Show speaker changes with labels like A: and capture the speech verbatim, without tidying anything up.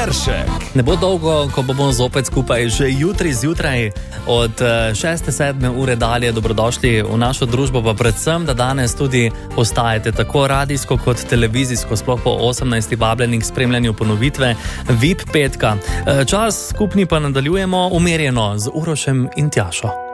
A: Peršek.
B: Ne bo dolgo, ko bomo zopet skupaj, že jutri zjutraj od šeste sedme ure dalje. Dobrodošli v našo družbo, pa predvsem, da danes tudi ostajate tako radijsko kot televizijsko, sploh po osemnajsti vabljeni k spremljanju ponovitve V I P petka. Čas skupni pa nadaljujemo umerjeno z Urošem in Tjašo.